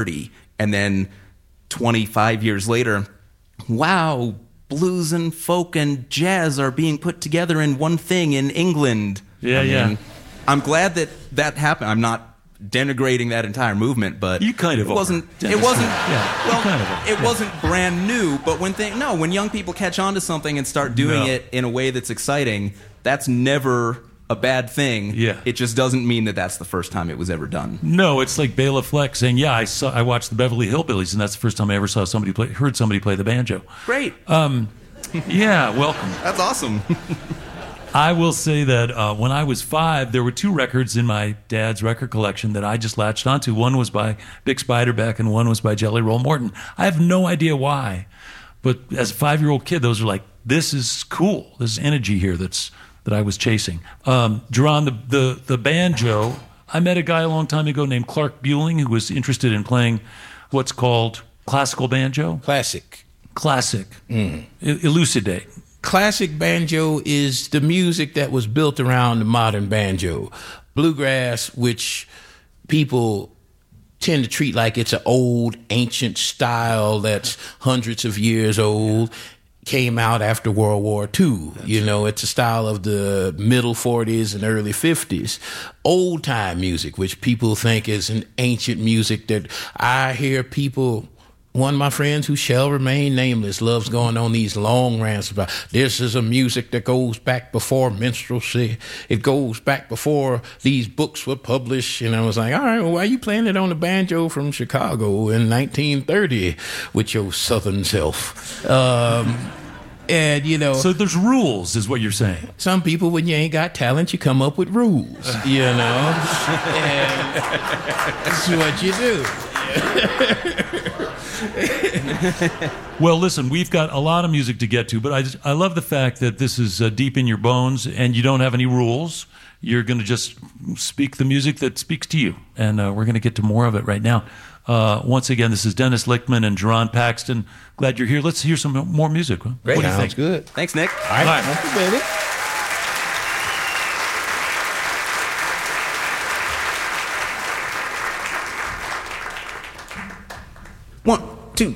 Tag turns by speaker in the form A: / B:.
A: and then 25 years later, wow, blues and folk and jazz are being put together in one thing in England.
B: Yeah.
A: I'm glad that happened. I'm not denigrating that entire movement, but
B: you kind of
A: it wasn't brand new. But when young people catch on to something and start doing it in a way that's exciting, that's never a bad thing.
B: Yeah.
A: It just doesn't mean that that's the first time it was ever done.
B: No, it's like Bela Fleck saying, I watched the Beverly Hillbillies, and that's the first time I ever heard somebody play the banjo.
A: Great.
B: Yeah, welcome.
A: That's awesome.
B: I will say that when I was 5, there were 2 records in my dad's record collection that I just latched onto. One was by Bix Beiderbecke and one was by Jelly Roll Morton. I have no idea why, but as a 5-year-old kid, those are like, this is cool. There's energy here that I was chasing. Jerron, the banjo, I met a guy a long time ago named Clark Bueling who was interested in playing what's called classical banjo.
C: Classic.
B: Elucidate.
C: Classic banjo is the music that was built around the modern banjo. Bluegrass, which people tend to treat like it's an old, ancient style that's hundreds of years old, came out after World War II. It's a style of the middle 40s and early 50s. Old-time music, which people think is an ancient music that I hear people... One of my friends who shall remain nameless loves going on these long rants about this is a music that goes back before minstrelsy. It goes back before these books were published. And I was like, all right, well, why are you playing it on the banjo from Chicago in 1930 with your southern self? And,
B: So there's rules, is what you're saying.
C: Some people, when you ain't got talent, you come up with rules, And that's what you do.
B: Well, listen, we've got a lot of music to get to, but I love the fact that this is deep in your bones and you don't have any rules. You're going to just speak the music that speaks to you, and we're going to get to more of it right now. Once again, this is Dennis Lichtman and Jerron Paxton. Glad you're here. Let's hear some more music. Huh?
C: Great.
B: What do you
C: Sounds
B: think?
C: good.
A: Thanks, Nick.
C: All right. Thank you, baby.